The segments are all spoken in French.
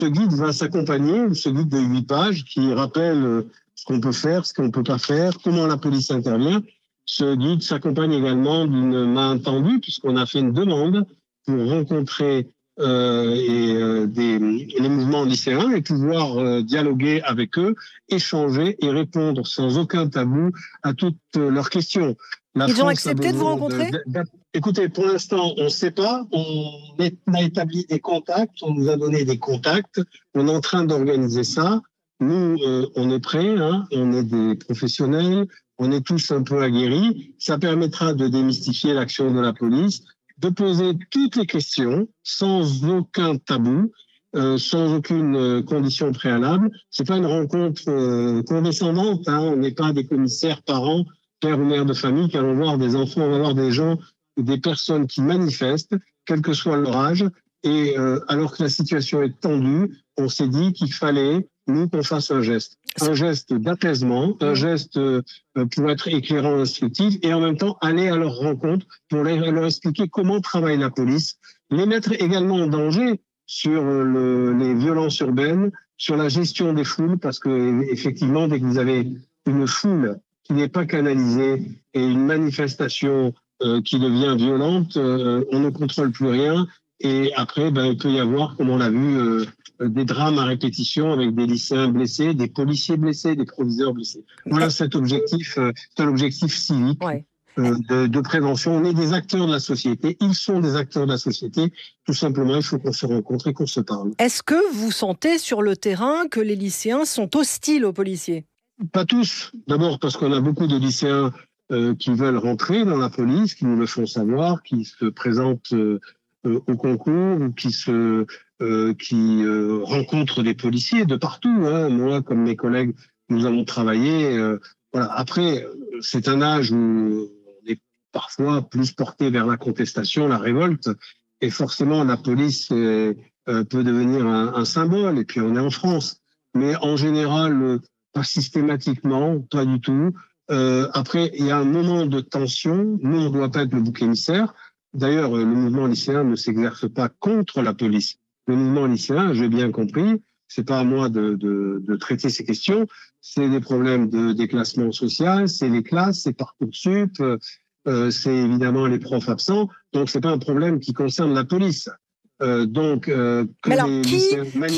Ce guide va s'accompagner, ce guide de 8 pages qui rappelle ce qu'on peut faire, ce qu'on ne peut pas faire, comment la police intervient. Ce guide s'accompagne également d'une main tendue puisqu'on a fait une demande pour rencontrer les mouvements lycéens et pouvoir dialoguer avec eux, échanger et répondre sans aucun tabou à toutes leurs questions. Ils ont accepté de vous rencontrer ? Écoutez, pour l'instant, on ne sait pas. On a établi des contacts, on nous a donné des contacts. On est en train d'organiser ça. Nous, on est prêts, hein, on est des professionnels, on est tous un peu aguerris. Ça permettra de démystifier l'action de la police, de poser toutes les questions sans aucun tabou, sans aucune condition préalable. C'est pas une rencontre condescendante, hein. On n'est pas des commissaires, parents, père ou mère de famille qui allons voir des enfants, on va voir des gens, des personnes qui manifestent, quel que soit leur âge. Et alors que la situation est tendue, on s'est dit qu'il fallait, nous, qu'on fasse un geste d'apaisement, un geste pour être éclairant, instructif, et en même temps aller à leur rencontre pour leur expliquer comment travaille la police, les mettre également en danger sur les violences urbaines, sur la gestion des foules, parce que effectivement, dès que vous avez une foule qui n'est pas canalisée et une manifestation qui devient violente, on ne contrôle plus rien. Et après, il peut y avoir, comme on l'a vu, des drames à répétition avec des lycéens blessés, des policiers blessés, des proviseurs blessés. Voilà cet objectif, c'est un objectif civique de prévention. On est des acteurs de la société, ils sont des acteurs de la société. Tout simplement, il faut qu'on se rencontre et qu'on se parle. Est-ce que vous sentez sur le terrain que les lycéens sont hostiles aux policiers ? Pas tous. D'abord parce qu'on a beaucoup de lycéens qui veulent rentrer dans la police, qui nous le font savoir, qui se présentent au concours, ou qui rencontrent des policiers de partout. Hein. Moi, comme mes collègues, nous avons travaillé. Voilà. Après, c'est un âge où on est parfois plus porté vers la contestation, la révolte, et forcément la police peut devenir un symbole. Et puis on est en France, mais en général, pas systématiquement, pas du tout. Après, il y a un moment de tension. Nous, on ne doit pas être le bouc émissaire. D'ailleurs, le mouvement lycéen ne s'exerce pas contre la police. Le mouvement lycéen, j'ai bien compris, c'est pas à moi de traiter ces questions. C'est des problèmes de déclassement social, c'est les classes, c'est Parcoursup, c'est évidemment les profs absents. Donc, c'est pas un problème qui concerne la police. Mais alors, qui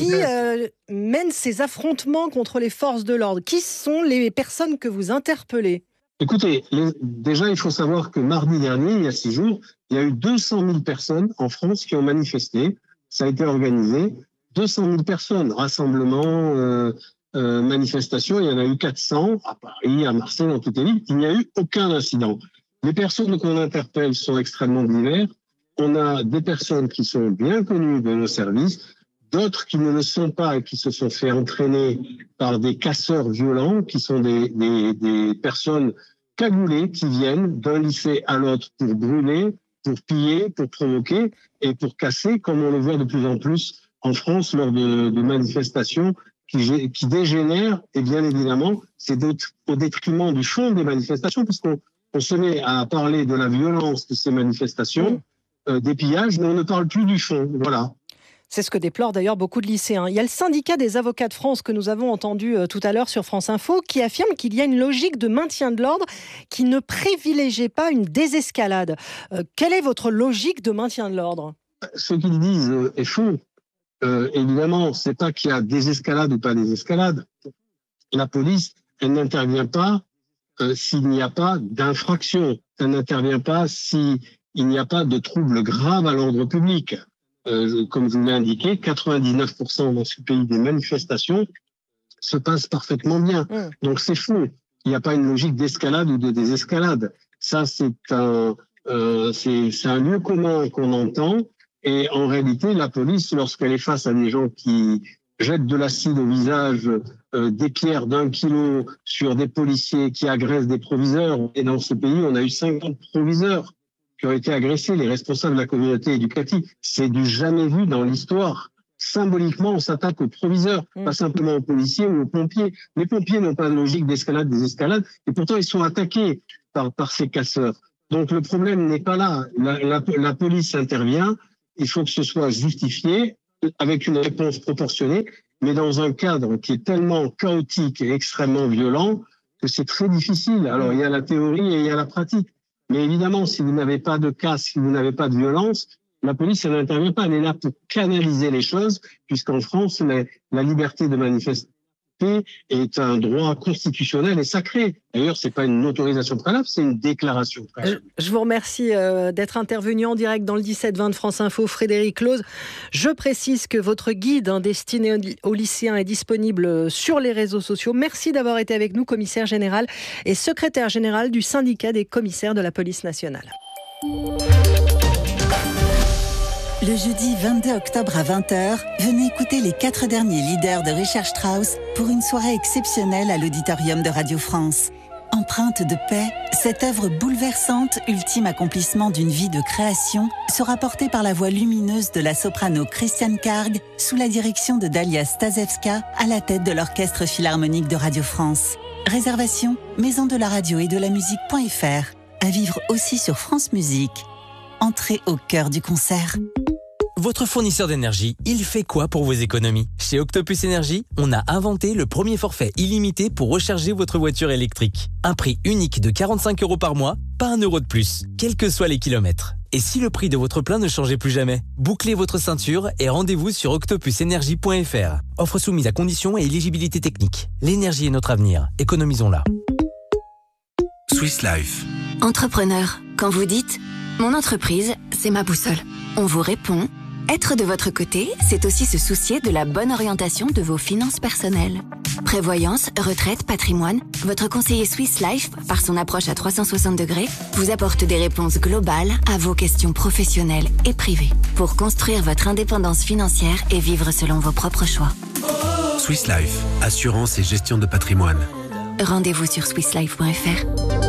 mène ces affrontements contre les forces de l'ordre ? Qui sont les personnes que vous interpellez ? Écoutez, déjà, il faut savoir que mardi dernier, il y a 6 jours, il y a eu 200 000 personnes en France qui ont manifesté. Ça a été organisé. 200 000 personnes, rassemblement, manifestation. Il y en a eu 400 à Paris, à Marseille, dans toutes les villes. Il n'y a eu aucun incident. Les personnes qu'on interpelle sont extrêmement diverses. On a des personnes qui sont bien connues de nos services, d'autres qui ne le sont pas et qui se sont fait entraîner par des casseurs violents, qui sont des personnes cagoulées qui viennent d'un lycée à l'autre pour brûler, pour piller, pour provoquer et pour casser, comme on le voit de plus en plus en France lors de manifestations qui dégénèrent. Et bien évidemment, c'est au détriment du fond des manifestations, puisqu'on se met à parler de la violence de ces manifestations, des pillages, mais on ne parle plus du fond. Voilà. C'est ce que déplorent d'ailleurs beaucoup de lycéens. Il y a le syndicat des avocats de France que nous avons entendu tout à l'heure sur France Info qui affirme qu'il y a une logique de maintien de l'ordre qui ne privilégie pas une désescalade. Quelle est votre logique de maintien de l'ordre ? Ce qu'ils disent est faux. Évidemment, c'est pas qu'il y a désescalade ou pas désescalade. La police, elle n'intervient pas s'il n'y a pas d'infraction. Elle n'intervient pas s'il n'y a pas de trouble grave à l'ordre public. Comme je vous l'ai indiqué, 99% dans ce pays des manifestations se passent parfaitement bien. Donc c'est faux. Il n'y a pas une logique d'escalade ou de désescalade. Ça, c'est un lieu commun qu'on entend. Et en réalité, la police, lorsqu'elle est face à des gens qui jettent de l'acide au visage, des pierres d'1 kilo sur des policiers qui agressent des proviseurs, et dans ce pays, on a eu 50 proviseurs qui ont été agressés, les responsables de la communauté éducative. C'est du jamais vu dans l'histoire. Symboliquement, on s'attaque aux proviseurs, pas simplement aux policiers ou aux pompiers. Les pompiers n'ont pas de logique d'escalade, désescalade, et pourtant ils sont attaqués par ces casseurs. Donc le problème n'est pas là. La police intervient, il faut que ce soit justifié. avec une réponse proportionnée, mais dans un cadre qui est tellement chaotique et extrêmement violent que c'est très difficile. Alors, il y a la théorie et il y a la pratique. Mais évidemment, si vous n'avez pas de casse, si vous n'avez pas de violence, la police, elle n'intervient pas. Elle est là pour canaliser les choses, puisqu'en France, la liberté de manifester est un droit constitutionnel et sacré. D'ailleurs, c'est pas une autorisation préalable, c'est une déclaration préalable. Je vous remercie d'être intervenu en direct dans le 17-20 de France Info, Frédéric Close. Je précise que votre guide destiné aux lycéens est disponible sur les réseaux sociaux. Merci d'avoir été avec nous, commissaire général et secrétaire général du syndicat des commissaires de la police nationale. Le jeudi 22 octobre à 20h, venez écouter les 4 derniers leaders de Richard Strauss pour une soirée exceptionnelle à l'auditorium de Radio France. Empreinte de paix, cette œuvre bouleversante, ultime accomplissement d'une vie de création, sera portée par la voix lumineuse de la soprano Christiane Karg sous la direction de Dalia Stasevska à la tête de l'Orchestre Philharmonique de Radio France. Réservation, maison de la radio et de la musique.fr. À vivre aussi sur France Musique. Entrez au cœur du concert. Votre fournisseur d'énergie, il fait quoi pour vos économies ? Chez Octopus Énergie, on a inventé le premier forfait illimité pour recharger votre voiture électrique. Un prix unique de 45 € par mois, pas 1 € de plus, quels que soient les kilomètres. Et si le prix de votre plein ne changeait plus jamais ? Bouclez votre ceinture et rendez-vous sur octopusenergie.fr. Offre soumise à conditions et éligibilité technique. L'énergie est notre avenir, économisons-la. Swiss Life. Entrepreneur, quand vous dites « Mon entreprise, c'est ma boussole », on vous répond « Être de votre côté, c'est aussi se soucier de la bonne orientation de vos finances personnelles. » Prévoyance, retraite, patrimoine, votre conseiller Swiss Life, par son approche à 360 degrés, vous apporte des réponses globales à vos questions professionnelles et privées pour construire votre indépendance financière et vivre selon vos propres choix. Swiss Life, assurance et gestion de patrimoine. Rendez-vous sur swisslife.fr.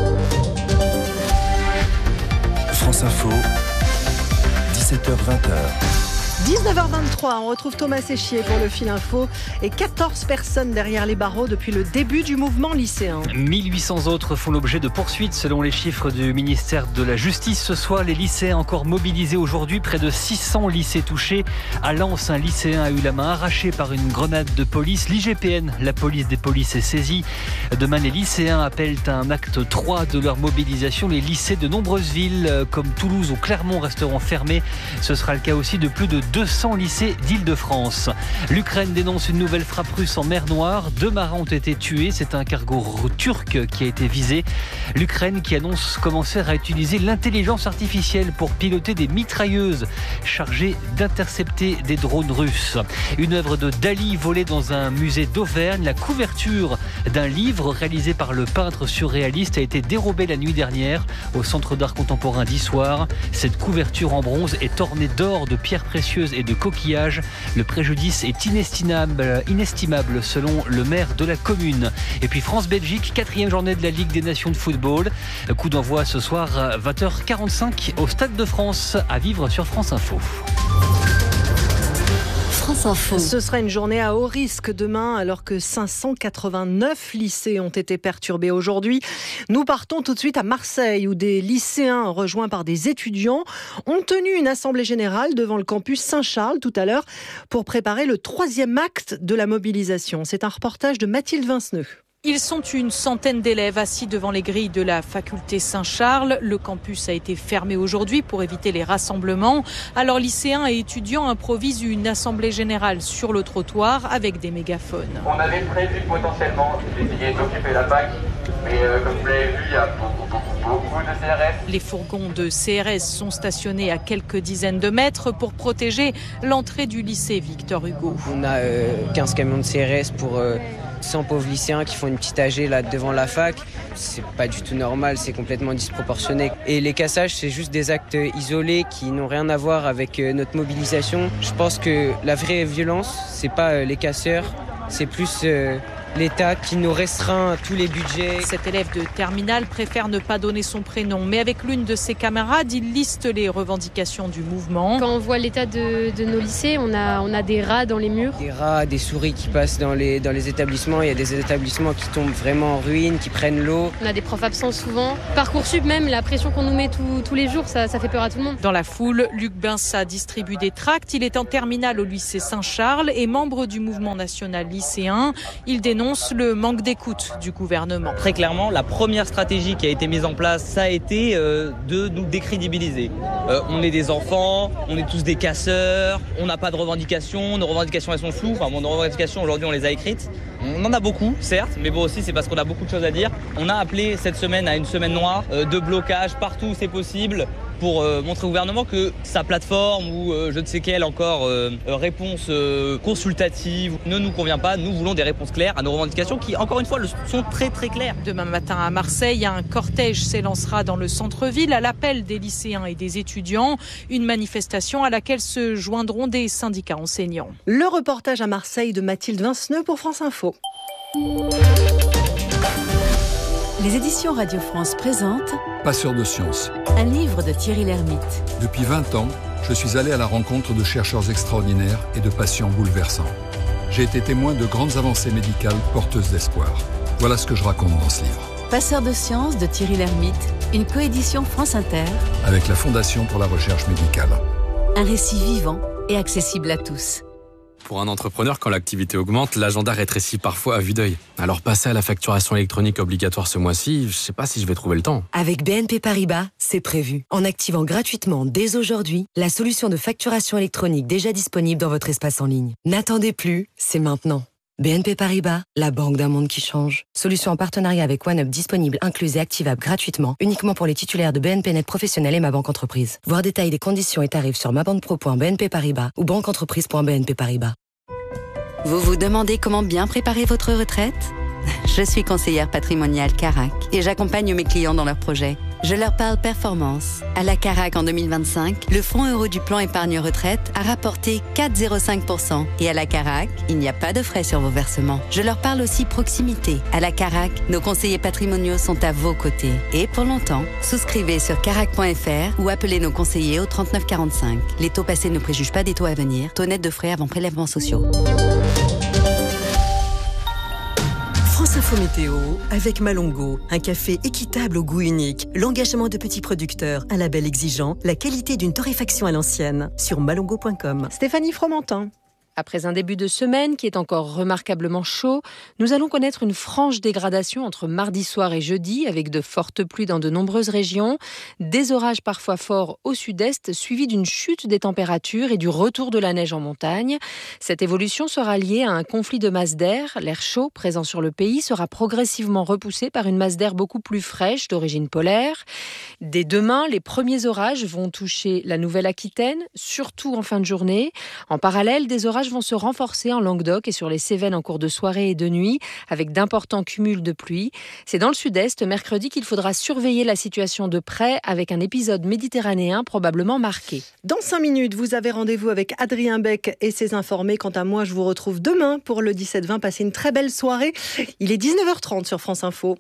France Info, 17h-20h. 19h23, on retrouve Thomas Séchier pour le Fil Info et 14 personnes derrière les barreaux depuis le début du mouvement lycéen. 1800 autres font l'objet de poursuites selon les chiffres du ministère de la Justice. Ce soir, les lycéens encore mobilisés aujourd'hui, près de 600 lycées touchés. À Lens, un lycéen a eu la main arrachée par une grenade de police. L'IGPN, la police des polices, est saisie. Demain, les lycéens appellent à un acte 3 de leur mobilisation. Les lycées de nombreuses villes comme Toulouse ou Clermont resteront fermés. Ce sera le cas aussi de plus de 200 lycées d'Île-de-France. L'Ukraine dénonce une nouvelle frappe russe en mer Noire. 2 marins ont été tués. C'est un cargo turc qui a été visé. L'Ukraine qui annonce commencer à utiliser l'intelligence artificielle pour piloter des mitrailleuses chargées d'intercepter des drones russes. Une œuvre de Dali volée dans un musée d'Auvergne. La couverture d'un livre réalisé par le peintre surréaliste a été dérobée la nuit dernière au Centre d'art contemporain d'Issoire. Cette couverture en bronze est ornée d'or, de pierres précieuses et de coquillages. Le préjudice est inestimable selon le maire de la commune. Et puis France-Belgique, 4e journée de la Ligue des Nations de football. Coup d'envoi ce soir 20h45 au Stade de France, à vivre sur France Info. France Info. Ce sera une journée à haut risque demain alors que 589 lycées ont été perturbés aujourd'hui. Nous partons tout de suite à Marseille où des lycéens rejoints par des étudiants ont tenu une assemblée générale devant le campus Saint-Charles tout à l'heure pour préparer le 3e acte de la mobilisation. C'est un reportage de Mathilde Vinceneux. Ils sont une centaine d'élèves assis devant les grilles de la faculté Saint-Charles. Le campus a été fermé aujourd'hui pour éviter les rassemblements. Alors lycéens et étudiants improvisent une assemblée générale sur le trottoir avec des mégaphones. On avait prévu potentiellement d'essayer d'occuper la fac, mais comme vous l'avez vu, il y a beaucoup de CRS. Les fourgons de CRS sont stationnés à quelques dizaines de mètres pour protéger l'entrée du lycée Victor Hugo. On a 15 camions de CRS pour 100 pauvres lycéens qui font une petite AG là devant la fac. C'est pas du tout normal, c'est complètement disproportionné. Et les cassages, c'est juste des actes isolés qui n'ont rien à voir avec notre mobilisation. Je pense que la vraie violence, c'est pas les casseurs, c'est plus l'État qui nous restreint tous les budgets. Cet élève de terminale préfère ne pas donner son prénom, mais avec l'une de ses camarades, il liste les revendications du mouvement. Quand on voit l'état de nos lycées, on a des rats dans les murs. Des rats, des souris qui passent dans les établissements. Il y a des établissements qui tombent vraiment en ruine, qui prennent l'eau. On a des profs absents souvent. Parcoursup même, la pression qu'on nous met tous les jours, ça fait peur à tout le monde. Dans la foule, Luc Binsat distribue des tracts. Il est en terminale au lycée Saint-Charles et membre du mouvement national lycéen. Il dénonce le manque d'écoute du gouvernement. Très clairement, la première stratégie qui a été mise en place, ça a été de nous décrédibiliser. On est des enfants, on est tous des casseurs, on n'a pas de revendications, nos revendications elles sont floues. Enfin, nos revendications aujourd'hui on les a écrites. On en a beaucoup, certes, mais bon aussi c'est parce qu'on a beaucoup de choses à dire. On a appelé cette semaine à une semaine noire de blocage partout où c'est possible pour montrer au gouvernement que sa plateforme ou je ne sais quelle encore réponse consultative ne nous convient pas. Nous voulons des réponses claires à nos revendications qui, encore une fois, sont très très claires. Demain matin à Marseille, un cortège s'élancera dans le centre-ville à l'appel des lycéens et des étudiants. Une manifestation à laquelle se joindront des syndicats enseignants. Le reportage à Marseille de Mathilde Vinceneux pour France Info. Les éditions Radio France présentent Passeurs de sciences. Un livre de Thierry Lhermitte. Depuis 20 ans, je suis allé à la rencontre de chercheurs extraordinaires et de patients bouleversants. J'ai été témoin de grandes avancées médicales porteuses d'espoir. Voilà ce que je raconte dans ce livre. Passeurs de sciences de Thierry Lhermitte, une coédition France Inter avec la Fondation pour la recherche médicale. Un récit vivant et accessible à tous. Pour un entrepreneur, quand l'activité augmente, l'agenda rétrécit parfois à vue d'œil. Alors passer à la facturation électronique obligatoire ce mois-ci, je sais pas si je vais trouver le temps. Avec BNP Paribas, c'est prévu. En activant gratuitement dès aujourd'hui la solution de facturation électronique déjà disponible dans votre espace en ligne. N'attendez plus, c'est maintenant. BNP Paribas, la banque d'un monde qui change. Solution en partenariat avec OneUp disponible, incluse et activable gratuitement, uniquement pour les titulaires de BNP Net Professionnel et Ma Banque Entreprise. Voir détails des conditions et tarifs sur mabanquepro.bnp Paribas ou banqueentreprise.bnp Paribas. Vous vous demandez comment bien préparer votre retraite ? Je suis conseillère patrimoniale Carac et j'accompagne mes clients dans leurs projets. Je leur parle performance. À la Carac en 2025, le fonds euro du plan épargne retraite a rapporté 4,05%. Et à la Carac, il n'y a pas de frais sur vos versements. Je leur parle aussi proximité. À la Carac, nos conseillers patrimoniaux sont à vos côtés. Et pour longtemps, souscrivez sur carac.fr ou appelez nos conseillers au 3945. Les taux passés ne préjugent pas des taux à venir. Taux net de frais avant prélèvements sociaux. France Info Météo avec Malongo, un café équitable au goût unique, l'engagement de petits producteurs, un label exigeant, la qualité d'une torréfaction à l'ancienne, sur malongo.com. Stéphanie Fromentin. Après un début de semaine qui est encore remarquablement chaud, nous allons connaître une franche dégradation entre mardi soir et jeudi avec de fortes pluies dans de nombreuses régions, des orages parfois forts au sud-est suivis d'une chute des températures et du retour de la neige en montagne. Cette évolution sera liée à un conflit de masse d'air. L'air chaud présent sur le pays sera progressivement repoussé par une masse d'air beaucoup plus fraîche d'origine polaire. Dès demain, les premiers orages vont toucher la Nouvelle-Aquitaine, surtout en fin de journée. En parallèle, des orages vont se renforcer en Languedoc et sur les Cévennes en cours de soirée et de nuit, avec d'importants cumuls de pluie. C'est dans le sud-est, mercredi, qu'il faudra surveiller la situation de près, avec un épisode méditerranéen probablement marqué. Dans 5 minutes, vous avez rendez-vous avec Adrien Beck et ses informés. Quant à moi, je vous retrouve demain pour le 17-20. Passez une très belle soirée. Il est 19h30 sur France Info.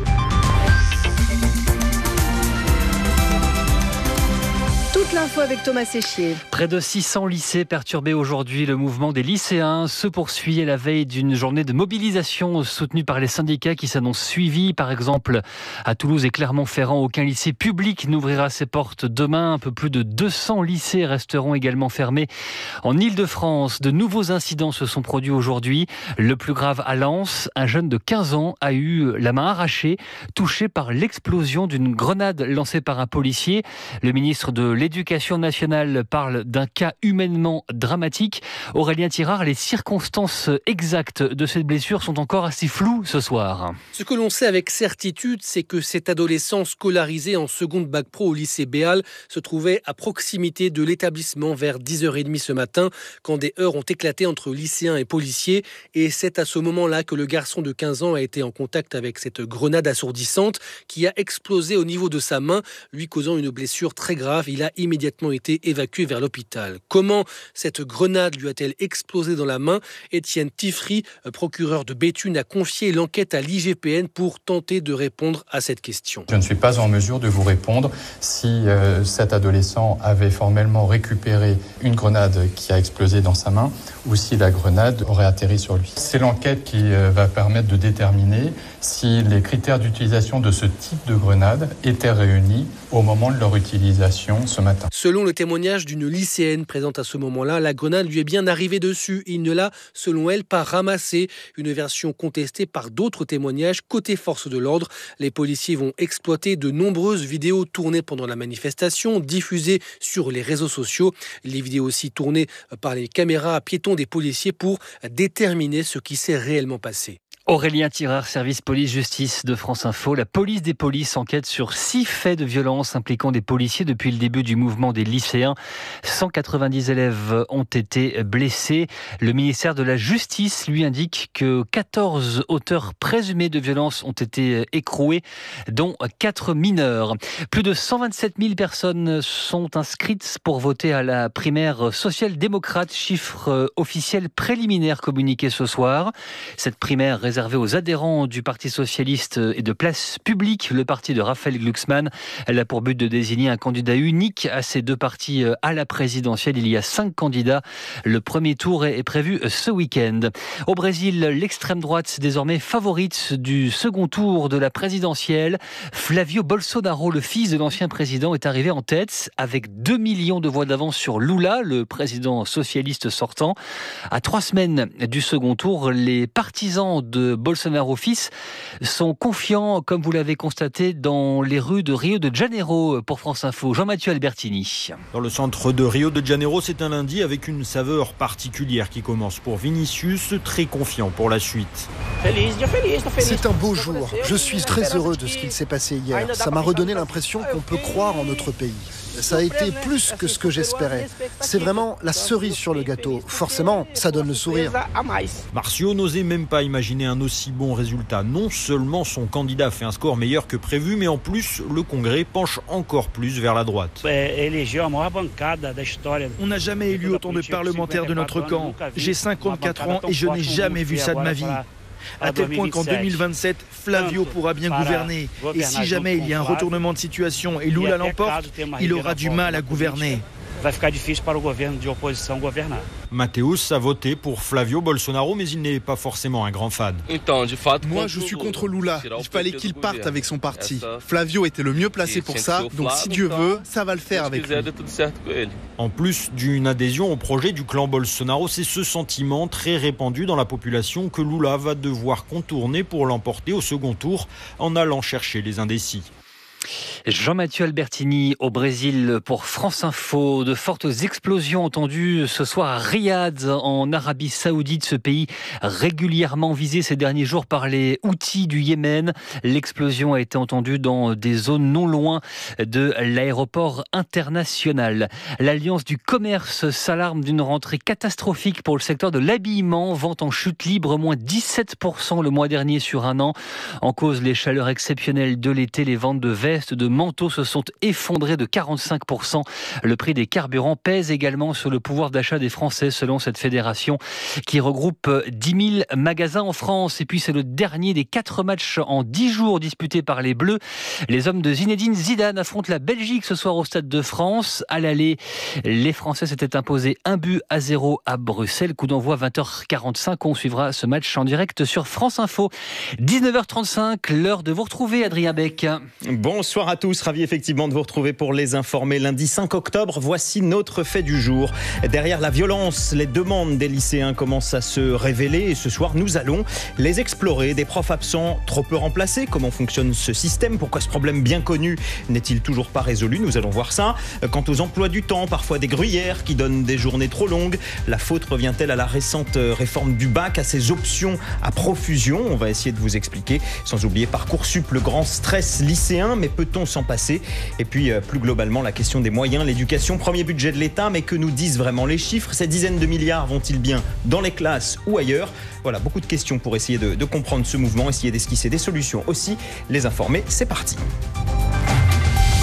Toute l'info avec Thomas Séchier. Près de 600 lycées perturbés aujourd'hui. Le mouvement des lycéens se poursuit à la veille d'une journée de mobilisation soutenue par les syndicats qui s'annoncent suivis. Par exemple, à Toulouse et Clermont-Ferrand, aucun lycée public n'ouvrira ses portes demain. Un peu plus de 200 lycées resteront également fermés. En Ile-de-France, de nouveaux incidents se sont produits aujourd'hui. Le plus grave à Lens, un jeune de 15 ans a eu la main arrachée, touché par l'explosion d'une grenade lancée par un policier. Le ministre de l'Éducation nationale parle d'un cas humainement dramatique. Aurélien Tirard, les circonstances exactes de cette blessure sont encore assez floues ce soir. Ce que l'on sait avec certitude, c'est que cet adolescent scolarisé en seconde bac pro au lycée Béal se trouvait à proximité de l'établissement vers 10h30 ce matin, quand des heurts ont éclaté entre lycéens et policiers. Et c'est à ce moment-là que le garçon de 15 ans a été en contact avec cette grenade assourdissante qui a explosé au niveau de sa main, lui causant une blessure très grave. Il a immédiatement été évacué vers l'hôpital. Comment cette grenade lui a-t-elle explosé dans la main? Étienne Tiffry, procureur de Béthune, a confié l'enquête à l'IGPN pour tenter de répondre à cette question. Je ne suis pas en mesure de vous répondre si cet adolescent avait formellement récupéré une grenade qui a explosé dans sa main ou si la grenade aurait atterri sur lui. C'est l'enquête qui va permettre de déterminer si les critères d'utilisation de ce type de grenade étaient réunis au moment de leur utilisation ce matin. Selon le témoignage d'une lycéenne présente à ce moment-là, la grenade lui est bien arrivée dessus. Il ne l'a, selon elle, pas ramassée. Une version contestée par d'autres témoignages côté force de l'ordre. Les policiers vont exploiter de nombreuses vidéos tournées pendant la manifestation, diffusées sur les réseaux sociaux. Les vidéos aussi tournées par les caméras piétons des policiers pour déterminer ce qui s'est réellement passé. Aurélien Tirard, service police-justice de France Info. La police des polices enquête sur 6 faits de violence impliquant des policiers depuis le début du mouvement des lycéens. 190 élèves ont été blessés. Le ministère de la Justice lui indique que 14 auteurs présumés de violence ont été écroués, dont 4 mineurs. Plus de 127 000 personnes sont inscrites pour voter à la primaire social-démocrate, chiffre officiel préliminaire communiqué ce soir. Cette primaire réservée aux adhérents du Parti socialiste et de Place publique, le parti de Raphaël Glucksmann. Elle a pour but de désigner un candidat unique à ces deux partis à la présidentielle. Il y a 5 candidats. Le premier tour est prévu ce week-end. Au Brésil, l'extrême droite, désormais favorite du second tour de la présidentielle. Flavio Bolsonaro, le fils de l'ancien président, est arrivé en tête avec 2 millions de voix d'avance sur Lula, le président socialiste sortant. À 3 semaines du second tour, les partisans de Bolsonaro fils sont confiants, comme vous l'avez constaté, dans les rues de Rio de Janeiro. Pour France Info, Jean-Mathieu Albertini. Dans le centre de Rio de Janeiro, c'est un lundi avec une saveur particulière qui commence pour Vinicius, très confiant pour la suite. C'est un beau jour. Je suis très heureux de ce qu'il s'est passé hier. Ça m'a redonné l'impression qu'on peut croire en notre pays. Ça a été plus que ce que j'espérais. C'est vraiment la cerise sur le gâteau. Forcément, ça donne le sourire. Marcio n'osait même pas imaginer un aussi bon résultat. Non seulement son candidat fait un score meilleur que prévu, mais en plus, le Congrès penche encore plus vers la droite. On n'a jamais élu autant de parlementaires de notre camp. J'ai 54 ans et je n'ai jamais vu ça de ma vie. À tel point qu'en 2027, Flavio pourra bien gouverner. Et si jamais il y a un retournement de situation et Lula l'emporte, il aura du mal à gouverner. Mathéus a voté pour Flavio Bolsonaro, mais il n'est pas forcément un grand fan. Moi, je suis contre Lula. Il fallait qu'il parte avec son parti. Flavio était le mieux placé pour ça, donc si Dieu veut, ça va le faire avec lui. En plus d'une adhésion au projet du clan Bolsonaro, c'est ce sentiment très répandu dans la population que Lula va devoir contourner pour l'emporter au second tour en allant chercher les indécis. Jean-Mathieu Albertini au Brésil pour France Info. De fortes explosions entendues ce soir à Riyad, en Arabie Saoudite, ce pays régulièrement visé ces derniers jours par les Houthis du Yémen. L'explosion a été entendue dans des zones non loin de l'aéroport international. L'Alliance du commerce s'alarme d'une rentrée catastrophique pour le secteur de l'habillement. Vente en chute libre, moins 17% le mois dernier sur un an. En cause, les chaleurs exceptionnelles de l'été, les ventes de vestes, de manteaux se sont effondrés de 45%. Le prix des carburants pèse également sur le pouvoir d'achat des Français, selon cette fédération qui regroupe 10 000 magasins en France. Et puis c'est le dernier des 4 matchs en 10 jours disputés par les Bleus. Les hommes de Zinedine Zidane affrontent la Belgique ce soir au Stade de France. À l'aller, les Français s'étaient imposés 1-0 à Bruxelles. Coup d'envoi 20h45. On suivra ce match en direct sur France Info. 19h35, l'heure de vous retrouver, Adrien Beck. Bonsoir à tous, ravi effectivement de vous retrouver pour les informer. Lundi 5 octobre, voici notre fait du jour. Derrière la violence, les demandes des lycéens commencent à se révéler et ce soir, nous allons les explorer. Des profs absents trop peu remplacés, comment fonctionne ce système? Pourquoi ce problème bien connu n'est-il toujours pas résolu? Nous allons voir ça. Quant aux emplois du temps, parfois des gruyères qui donnent des journées trop longues. La faute revient-elle à la récente réforme du bac, à ses options à profusion? On va essayer de vous expliquer. Sans oublier Parcoursup, le grand stress lycéen. Mais peut-on s'en passer? Et puis plus globalement la question des moyens, l'éducation, premier budget de l'État, mais que nous disent vraiment les chiffres? Ces dizaines de milliards vont-ils bien dans les classes ou ailleurs? Voilà, beaucoup de questions pour essayer de comprendre ce mouvement, essayer d'esquisser des solutions aussi. Les informer, c'est parti.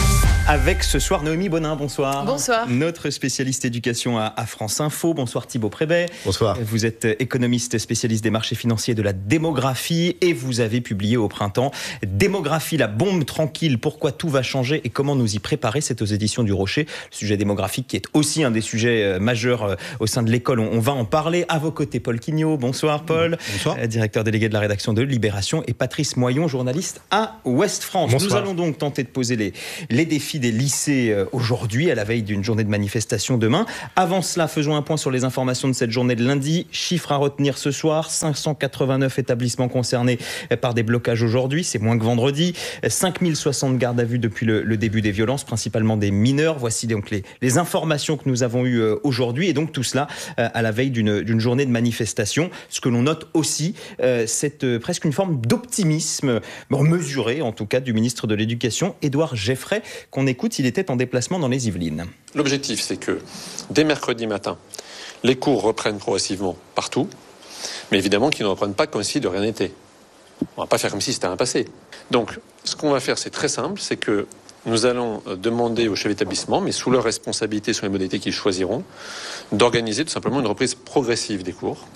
Avec ce soir Noémie Bonin, bonsoir. Bonsoir. Notre spécialiste éducation à France Info. Bonsoir Thibaut Prébet. Bonsoir. Vous êtes économiste spécialiste des marchés financiers et de la démographie et vous avez publié au printemps Démographie, la bombe tranquille, pourquoi tout va changer et comment nous y préparer. C'est aux éditions du Rocher. Le sujet démographique qui est aussi un des sujets majeurs au sein de l'école. On va en parler. À vos côtés, Paul Quignot. Bonsoir Paul. Bonsoir. Directeur délégué de la rédaction de Libération et Patrice Moyon, journaliste à Ouest France. Bonsoir. Nous allons donc tenter de poser les défis des lycées aujourd'hui, à la veille d'une journée de manifestation demain. Avant cela, faisons un point sur les informations de cette journée de lundi. Chiffre à retenir ce soir, 589 établissements concernés par des blocages aujourd'hui, c'est moins que vendredi. 5060 gardes à vue depuis le début des violences, principalement des mineurs. Voici donc les informations que nous avons eues aujourd'hui, et donc tout cela à la veille d'une journée de manifestation. Ce que l'on note aussi, c'est presque une forme d'optimisme mesuré, en tout cas, du ministre de l'Éducation, Édouard Geffray, qu'on écoute. Il était en déplacement dans les Yvelines. L'objectif, c'est que dès mercredi matin, les cours reprennent progressivement partout, mais évidemment qu'ils ne reprennent pas comme si de rien n'était. On ne va pas faire comme si c'était un passé. Donc, ce qu'on va faire, c'est très simple, c'est que nous allons demander aux chefs d'établissement, mais sous leur responsabilité, sur les modalités qu'ils choisiront, d'organiser tout simplement une reprise progressive des cours,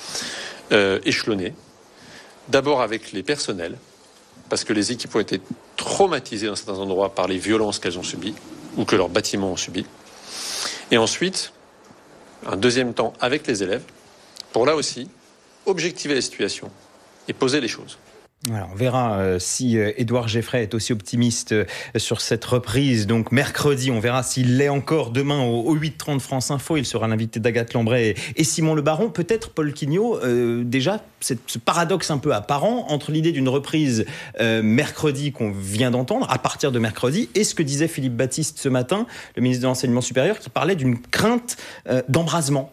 échelonnée, d'abord avec les personnels, parce que les équipes ont été traumatisées dans certains endroits par les violences qu'elles ont subies ou que leurs bâtiments ont subies. Et ensuite, un deuxième temps avec les élèves, pour là aussi objectiver la situation et poser les choses. Alors, on verra si Édouard Geffray est aussi optimiste sur cette reprise. Donc mercredi, on verra s'il l'est encore demain au 8h30 France Info. Il sera l'invité d'Agathe Lambray et Simon Le Baron. Peut-être, Paul Quignot, déjà, ce paradoxe un peu apparent entre l'idée d'une reprise mercredi qu'on vient d'entendre, à partir de mercredi, et ce que disait Philippe Baptiste ce matin, le ministre de l'Enseignement supérieur, qui parlait d'une crainte d'embrasement.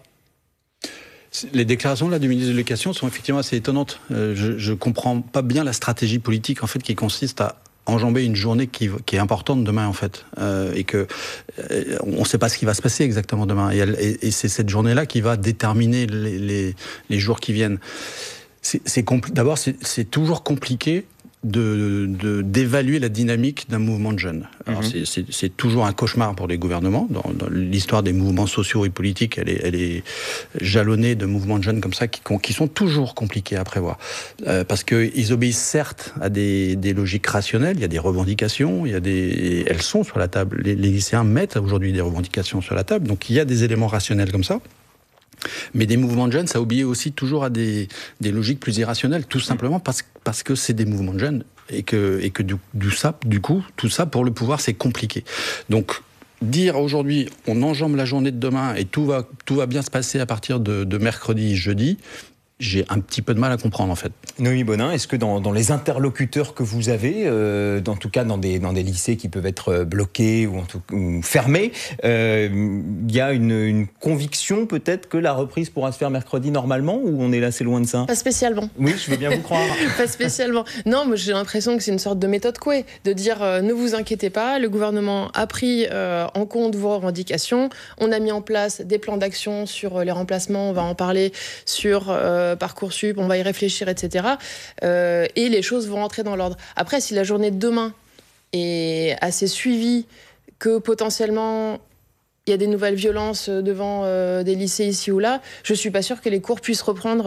Les déclarations là du ministre de l'Éducation sont effectivement assez étonnantes. Je comprends pas bien la stratégie politique en fait qui consiste à enjamber une journée qui est importante demain en fait, et que on ne sait pas ce qui va se passer exactement demain. Et c'est cette journée-là qui va déterminer les jours qui viennent. D'abord, c'est toujours compliqué d'évaluer la dynamique d'un mouvement de jeunes. Alors c'est toujours un cauchemar pour les gouvernements. Dans l'histoire des mouvements sociaux et politiques, elle est jalonnée de mouvements de jeunes comme ça qui sont toujours compliqués à prévoir. Parce qu'ils obéissent certes à des logiques rationnelles, il y a des revendications, elles sont sur la table. Les lycéens mettent aujourd'hui des revendications sur la table, donc il y a des éléments rationnels comme ça. Mais des mouvements de jeunes, ça obéit aussi toujours à des logiques plus irrationnelles, tout simplement parce que c'est des mouvements de jeunes et que du coup, tout ça, pour le pouvoir, c'est compliqué. Donc, dire aujourd'hui, on enjambe la journée de demain et tout va bien se passer à partir de mercredi, jeudi, j'ai un petit peu de mal à comprendre en fait. Noémie Bonin, est-ce que dans les interlocuteurs que vous avez, en tout cas dans des lycées qui peuvent être bloqués ou fermés, il y a une conviction peut-être que la reprise pourra se faire mercredi normalement, ou on est assez loin de ça? Pas spécialement. Oui, je veux bien vous croire. Pas spécialement. Non, moi j'ai l'impression que c'est une sorte de méthode Coué, de dire ne vous inquiétez pas, le gouvernement a pris en compte vos revendications, on a mis en place des plans d'action sur les remplacements, on va en parler sur Parcoursup, on va y réfléchir, etc. Et les choses vont rentrer dans l'ordre. Après, si la journée de demain est assez suivie, que potentiellement il y a des nouvelles violences devant des lycées ici ou là, je suis pas sûre que les cours puissent reprendre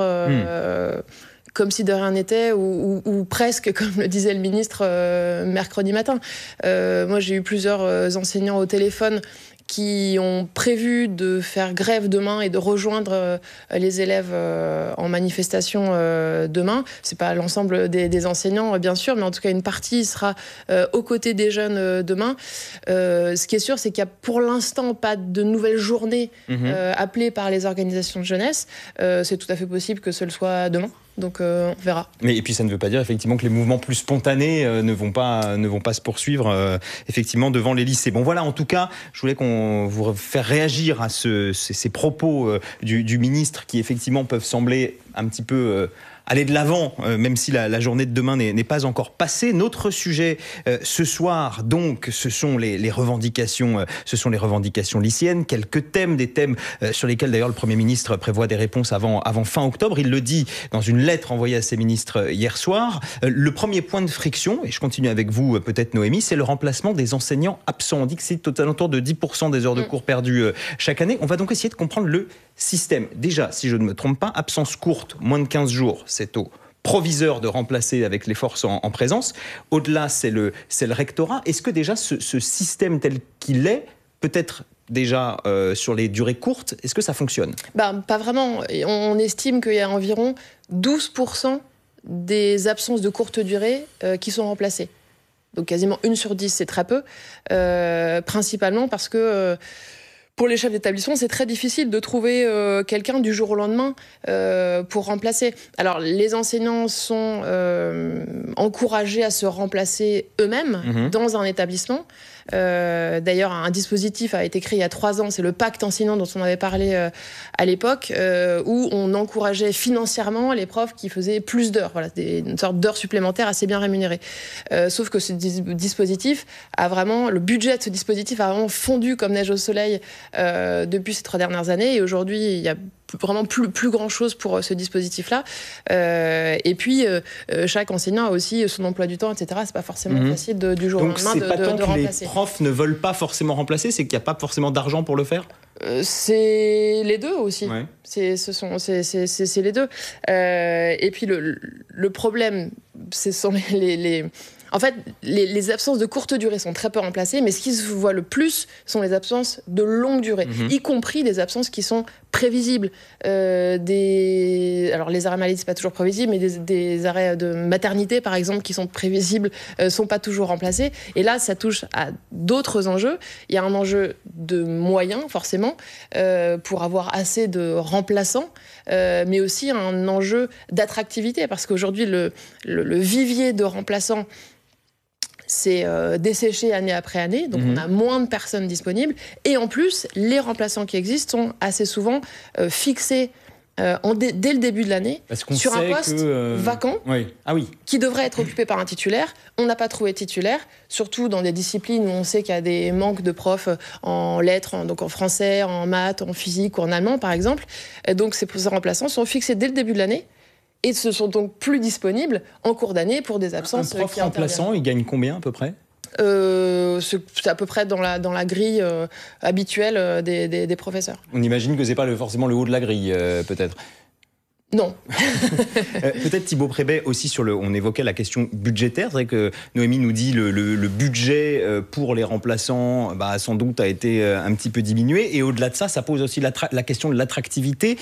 comme si de rien n'était, ou presque, comme le disait le ministre mercredi matin. Moi, j'ai eu plusieurs enseignants au téléphone qui ont prévu de faire grève demain et de rejoindre les élèves en manifestation demain. C'est pas l'ensemble des enseignants, bien sûr, mais en tout cas, une partie sera aux côtés des jeunes demain. Ce qui est sûr, c'est qu'il n'y a pour l'instant pas de nouvelle journée appelée par les organisations de jeunesse. C'est tout à fait possible que ce le soit demain. Donc on verra. Et puis ça ne veut pas dire effectivement que les mouvements plus spontanés ne vont pas se poursuivre effectivement devant les lycées. Bon voilà, en tout cas, je voulais vous faire réagir à ces propos du ministre qui effectivement peuvent sembler un petit peu aller de l'avant, même si la journée de demain n'est pas encore passée. Notre sujet ce soir, donc, ce sont les revendications lycéennes. Quelques thèmes, des thèmes sur lesquels d'ailleurs le Premier ministre prévoit des réponses avant fin octobre. Il le dit dans une lettre envoyée à ses ministres hier soir. Le premier point de friction, et je continue avec vous peut-être Noémie, c'est le remplacement des enseignants absents. On dit que c'est au alentour de 10% des heures de cours perdues chaque année. On va donc essayer de comprendre le système. Déjà, si je ne me trompe pas, absence courte, moins de 15 jours, c'est au proviseur de remplacer avec les forces en présence. Au-delà, c'est le rectorat. Est-ce que déjà ce système tel qu'il est, peut-être déjà sur les durées courtes, est-ce que ça fonctionne ? Pas vraiment. On estime qu'il y a environ 12% des absences de courte durée qui sont remplacées. Donc quasiment 1 sur 10, c'est très peu. Principalement parce que pour les chefs d'établissement, c'est très difficile de trouver quelqu'un du jour au lendemain pour remplacer. Alors, les enseignants sont encouragés à se remplacer eux-mêmes dans un établissement. D'ailleurs, un dispositif a été créé il y a 3 ans, c'est le pacte enseignant dont on avait parlé à l'époque, où on encourageait financièrement les profs qui faisaient plus d'heures. Voilà, une sorte d'heures supplémentaires assez bien rémunérées. Sauf que ce dispositif le budget de ce dispositif a vraiment fondu comme neige au soleil depuis ces 3 dernières années. Et aujourd'hui, il y a vraiment plus grand chose pour ce dispositif-là. Et puis, chaque enseignant a aussi son emploi du temps, etc. C'est pas forcément facile du jour au lendemain de remplacer. Donc, c'est pas tant que les profs ne veulent pas forcément remplacer, c'est qu'il n'y a pas forcément d'argent pour le faire ? C'est les deux aussi. Ouais. C'est les deux. Et puis, le problème, ce sont En fait, les absences de courte durée sont très peu remplacées, mais ce qui se voit le plus sont les absences de longue durée, y compris des absences qui sont prévisibles. Alors, les arrêts maladie, c'est pas toujours prévisible, mais des arrêts de maternité, par exemple, qui sont prévisibles, sont pas toujours remplacés. Et là, ça touche à d'autres enjeux. Il y a un enjeu de moyens, forcément, pour avoir assez de remplaçants, mais aussi un enjeu d'attractivité, parce qu'aujourd'hui, le vivier de remplaçants c'est desséché année après année, donc on a moins de personnes disponibles. Et en plus, les remplaçants qui existent sont assez souvent fixés dès le début de l'année sur un poste vacant qui devrait être occupé par un titulaire. On n'a pas trouvé de titulaire, surtout dans des disciplines où on sait qu'il y a des manques de profs en lettres, donc en français, en maths, en physique ou en allemand par exemple. Et donc ces remplaçants sont fixés dès le début de l'année et ne sont donc plus disponibles en cours d'année pour des absences. Un prof remplaçant, il gagne combien à peu près ? C'est à peu près dans la grille habituelle des professeurs. On imagine que ce n'est pas forcément le haut de la grille, peut-être. Non. Peut-être Thibaut Prébet aussi on évoquait la question budgétaire. C'est vrai que Noémie nous dit le budget pour les remplaçants sans doute a été un petit peu diminué. Et au-delà de ça, ça pose aussi la question de l'attractivité.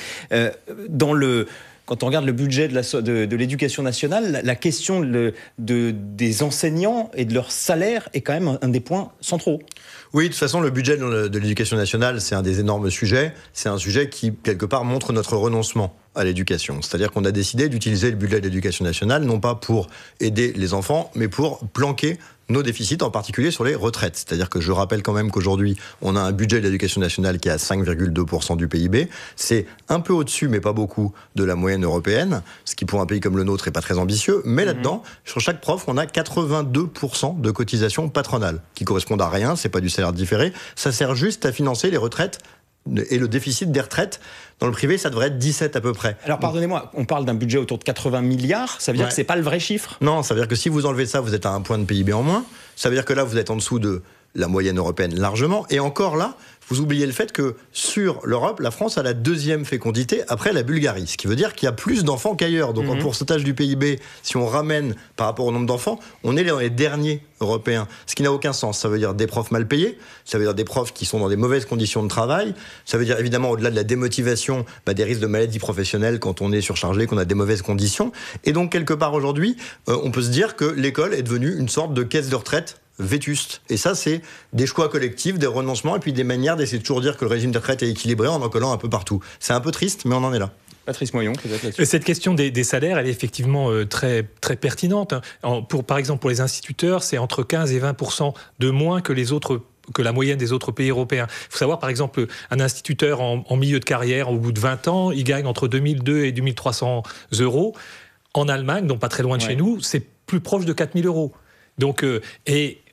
Quand on regarde le budget de l'éducation nationale, la question des enseignants et de leur salaire est quand même un des points centraux. Oui, de toute façon, le budget de l'éducation nationale, c'est un des énormes sujets. C'est un sujet qui, quelque part, montre notre renoncement à l'éducation. C'est-à-dire qu'on a décidé d'utiliser le budget de l'éducation nationale, non pas pour aider les enfants, mais pour planquer nos déficits, en particulier sur les retraites. C'est-à-dire que je rappelle quand même qu'aujourd'hui, on a un budget de l'éducation nationale qui est à 5,2% du PIB. C'est un peu au-dessus, mais pas beaucoup, de la moyenne européenne, ce qui pour un pays comme le nôtre n'est pas très ambitieux. Mais là-dedans, sur chaque prof, on a 82% de cotisations patronales, qui correspondent à rien, c'est pas du salaire différé. Ça sert juste à financer les retraites et le déficit des retraites. Dans le privé, ça devrait être 17 à peu près. Alors pardonnez-moi, on parle d'un budget autour de 80 milliards, ça veut dire que c'est pas le vrai chiffre ? Non, ça veut dire que si vous enlevez ça, vous êtes à un point de PIB en moins. Ça veut dire que là, vous êtes en dessous de la moyenne européenne largement. Et encore là, vous oubliez le fait que sur l'Europe, la France a la 2e fécondité après la Bulgarie. Ce qui veut dire qu'il y a plus d'enfants qu'ailleurs. Donc en pourcentage du PIB, si on ramène par rapport au nombre d'enfants, on est dans les derniers européens. Ce qui n'a aucun sens. Ça veut dire des profs mal payés, ça veut dire des profs qui sont dans des mauvaises conditions de travail, ça veut dire évidemment au-delà de la démotivation, des risques de maladies professionnelles quand on est surchargé, qu'on a des mauvaises conditions. Et donc quelque part aujourd'hui, on peut se dire que l'école est devenue une sorte de caisse de retraite vétuste. Et ça, c'est des choix collectifs, des renoncements, et puis des manières d'essayer de toujours dire que le régime de retraite est équilibré en collant un peu partout. C'est un peu triste, mais on en est là. Patrice Moyon, peut-être là-dessus. Cette question des salaires, elle est effectivement très, très pertinente. Par exemple, pour les instituteurs, c'est entre 15 et 20% de moins que la moyenne des autres pays européens. Il faut savoir, par exemple, un instituteur en milieu de carrière, au bout de 20 ans, il gagne entre 2002 et 2300 euros. En Allemagne, donc pas très loin de chez nous, c'est plus proche de 4000 euros. Donc, et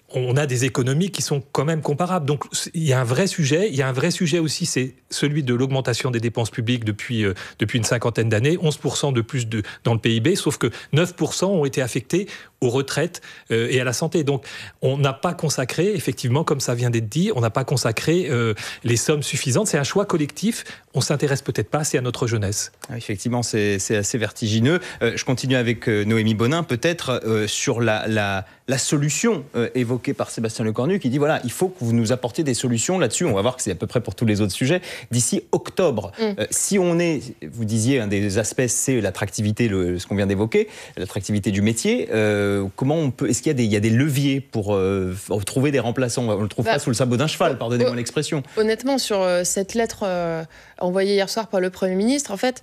on a des économies qui sont quand même comparables. Donc il y a un vrai sujet. Il y a un vrai sujet aussi, c'est celui de l'augmentation des dépenses publiques depuis une cinquantaine d'années, 11% de plus dans le PIB, sauf que 9% ont été affectés aux retraites et à la santé. Donc on n'a pas consacré, effectivement, comme ça vient d'être dit, on n'a pas consacré les sommes suffisantes. C'est un choix collectif. On s'intéresse peut-être pas assez à notre jeunesse. Effectivement, c'est assez vertigineux. Je continue avec Noémie Bonin, peut-être sur la solution évoquée par Sébastien Lecornu, qui dit voilà, il faut que vous nous apportiez des solutions là-dessus. On va voir que c'est à peu près pour tous les autres sujets d'ici octobre. Si on est, vous disiez, un des aspects, c'est l'attractivité, ce qu'on vient d'évoquer, l'attractivité du métier. Comment on peut, est-ce qu'il y a des leviers pour trouver des remplaçants? On le trouve pas sous le sabot d'un cheval, pardonnez-moi l'expression. Honnêtement, sur cette lettre envoyée hier soir par le Premier ministre, en fait,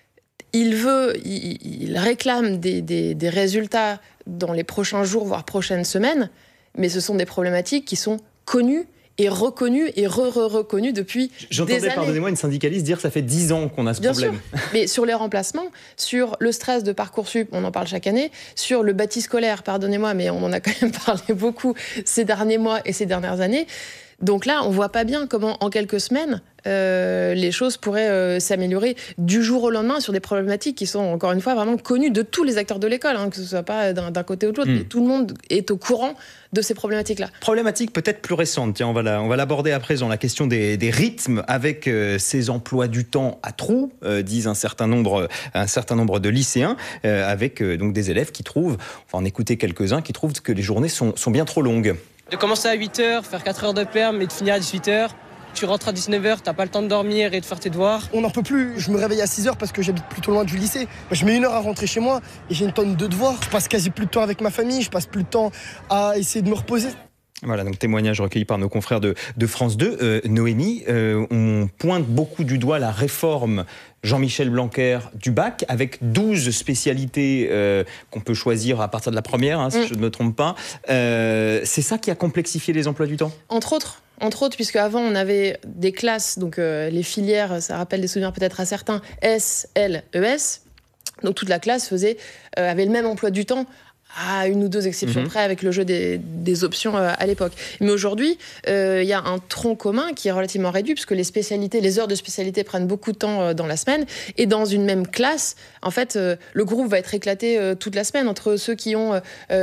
il réclame des résultats dans les prochains jours, voire prochaines semaines, mais ce sont des problématiques qui sont connues et reconnues et reconnues depuis des années. J'entendais, pardonnez-moi, une syndicaliste dire que ça fait 10 ans qu'on a ce problème. Bien sûr, mais sur les remplacements, sur le stress de Parcoursup, on en parle chaque année, sur le bâti scolaire, pardonnez-moi, mais on en a quand même parlé beaucoup ces derniers mois et ces dernières années. Donc là, on voit pas bien comment, en quelques semaines, les choses pourraient s'améliorer du jour au lendemain sur des problématiques qui sont, encore une fois, vraiment connues de tous les acteurs de l'école, que ce soit pas d'un côté ou de l'autre, mais tout le monde est au courant de ces problématiques-là. Problématique peut-être plus récente, tiens, on va l'aborder à présent, la question des rythmes avec ces emplois du temps à trous, disent un certain nombre de lycéens, avec donc des élèves qui trouvent, on va en écouter quelques-uns, qui trouvent que les journées sont bien trop longues. De commencer à 8h, faire 4 heures de perm et de finir à 18h. Tu rentres à 19h, t'as pas le temps de dormir et de faire tes devoirs. On n'en peut plus. Je me réveille à 6h parce que j'habite plutôt loin du lycée. Je mets 1 heure à rentrer chez moi et j'ai une tonne de devoirs. Je passe quasi plus de temps avec ma famille, je passe plus de temps à essayer de me reposer. Voilà, donc témoignage recueilli par nos confrères de France 2. Noémie, on pointe beaucoup du doigt la réforme Jean-Michel Blanquer du bac, avec 12 spécialités qu'on peut choisir à partir de la première, si je ne me trompe pas. C'est ça qui a complexifié les emplois du temps ? Entre autres, puisque avant on avait des classes, donc les filières, ça rappelle des souvenirs peut-être à certains, S, L, ES. Donc toute la classe avait le même emploi du temps, à 1 ou 2 exceptions près, avec le jeu des options à l'époque. Mais aujourd'hui, il y a un tronc commun qui est relativement réduit, puisque les heures de spécialité prennent beaucoup de temps dans la semaine. Et dans une même classe, en fait, le groupe va être éclaté toute la semaine, entre ceux qui ont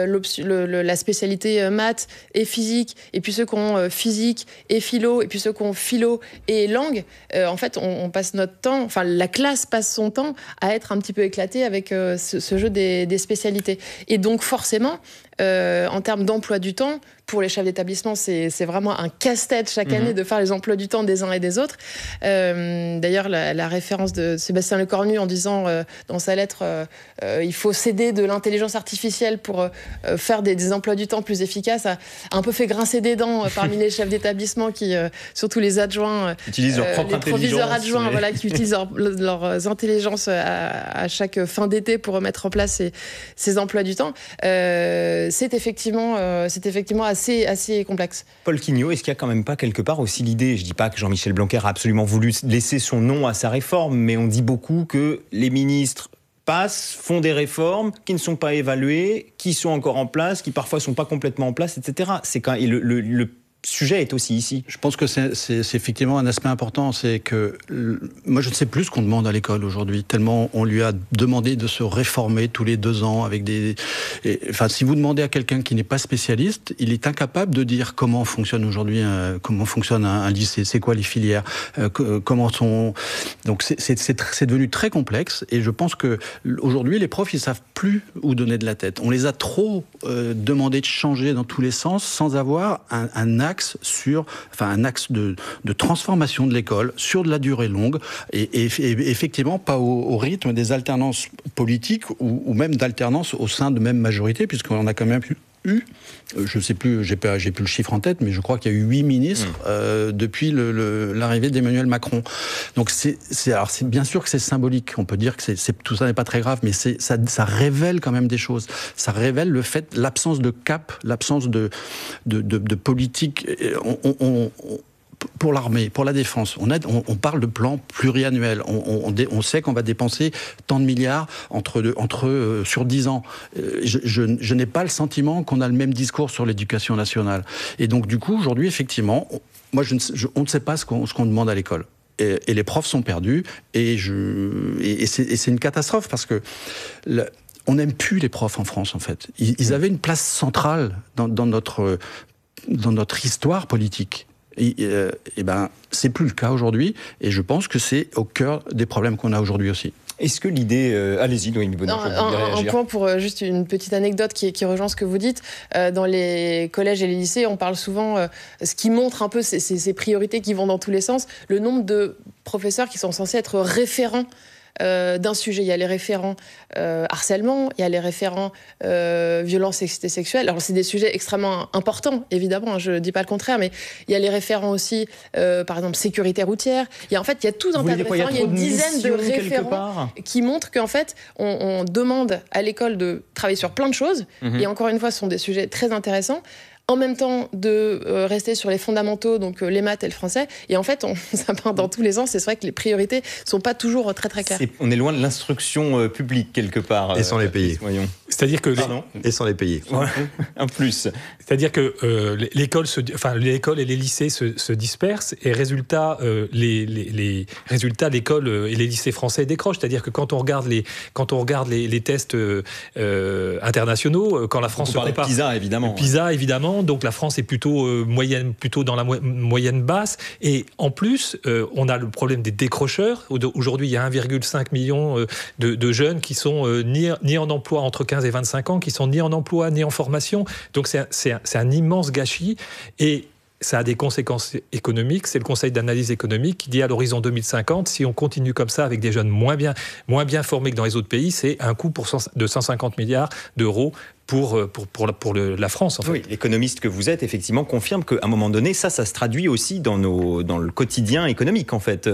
la spécialité maths et physique, et puis ceux qui ont physique et philo, et puis ceux qui ont philo et langue. En fait, on passe notre temps, enfin la classe passe son temps à être un petit peu éclatée avec ce jeu des spécialités. Et donc, forcément, en termes d'emploi du temps, pour les chefs d'établissement, c'est vraiment un casse-tête chaque année de faire les emplois du temps des uns et des autres. D'ailleurs, la référence de Sébastien Lecornu en disant dans sa lettre il faut céder de l'intelligence artificielle pour faire des emplois du temps plus efficaces, a un peu fait grincer des dents parmi les chefs d'établissement qui, surtout les adjoints, utilisent leur propre les proviseurs adjoints, qui utilisent leurs intelligences à chaque fin d'été pour mettre en place ces emplois du temps. C'est effectivement assez complexe. Paul Quignot, est-ce qu'il n'y a quand même pas quelque part aussi l'idée, je ne dis pas que Jean-Michel Blanquer a absolument voulu laisser son nom à sa réforme, mais on dit beaucoup que les ministres font des réformes qui ne sont pas évaluées, qui sont encore en place, qui parfois ne sont pas complètement en place, etc. C'est quand le sujet est aussi ici. Je pense que c'est effectivement un aspect important, c'est que moi je ne sais plus ce qu'on demande à l'école aujourd'hui, tellement on lui a demandé de se réformer tous les 2 ans avec si vous demandez à quelqu'un qui n'est pas spécialiste, il est incapable de dire comment fonctionne aujourd'hui, comment fonctionne un lycée, c'est quoi les filières, donc c'est devenu très complexe, et je pense que aujourd'hui les profs ils savent plus où donner de la tête. On les a trop demandé de changer dans tous les sens sans avoir un axe de transformation de l'école sur de la durée longue et effectivement pas au rythme des alternances politiques ou même d'alternance au sein de même majorité, puisqu'on a quand même je ne sais plus, j'ai plus le chiffre en tête, mais je crois qu'il y a eu 8 ministres depuis l'arrivée d'Emmanuel Macron. Donc c'est bien sûr que c'est symbolique. On peut dire que tout ça n'est pas très grave, mais ça révèle quand même des choses. Ça révèle l'absence de cap, l'absence de politique. pour l'armée, pour la défense, on parle de plan pluriannuel. On sait qu'on va dépenser tant de milliards sur 10 ans. Je n'ai pas le sentiment qu'on a le même discours sur l'éducation nationale. Et donc, du coup, aujourd'hui, effectivement, on ne sait pas ce qu'on demande à l'école. Et les profs sont perdus. Et c'est une catastrophe parce que on n'aime plus les profs en France, en fait. Ils avaient une place centrale dans notre histoire politique. C'est plus le cas aujourd'hui, et je pense que c'est au cœur des problèmes qu'on a aujourd'hui aussi. Est-ce que l'idée... Allez-y, Noémie Bonnet, je vais réagir. Un point pour juste une petite anecdote qui rejoint ce que vous dites. Dans les collèges et les lycées, on parle souvent, ce qui montre un peu ces priorités qui vont dans tous les sens, le nombre de professeurs qui sont censés être référents d'un sujet. Il y a les référents harcèlement, il y a les référents violence sexuelle. Alors c'est des sujets extrêmement importants, évidemment, je ne dis pas le contraire, mais il y a les référents aussi, par exemple, sécurité routière. Il y a tout un tas de référents. Il y a une dizaine de référents qui montrent qu'en fait, on demande à l'école de travailler sur plein de choses. Et encore une fois, ce sont des sujets très intéressants. En même temps de rester sur les fondamentaux, donc les maths et le français. Et en fait, ça part dans tous les sens. C'est vrai que les priorités ne sont pas toujours très très claires. On est loin de l'instruction publique quelque part. Et sans les payer. C'est-à-dire que et sans les payer. Un plus. C'est-à-dire que l'école et les lycées se dispersent et résultat, les résultats d'école et les lycées français décrochent. C'est-à-dire que quand on regarde les tests internationaux, quand la France se compare, PISA évidemment. Donc la France est plutôt dans la moyenne basse. Et en plus, on a le problème des décrocheurs. Aujourd'hui, il y a 1,5 million de jeunes qui sont ni en emploi entre 15 et 25 ans, qui sont ni en emploi ni en formation. Donc c'est un immense gâchis. Et ça a des conséquences économiques. C'est le Conseil d'analyse économique qui dit à l'horizon 2050, si on continue comme ça avec des jeunes moins bien formés que dans les autres pays, c'est un coût de 150 milliards d'euros pour la France. En fait. Oui, l'économiste que vous êtes, effectivement, confirme qu'à un moment donné, ça se traduit aussi dans le quotidien économique, en fait,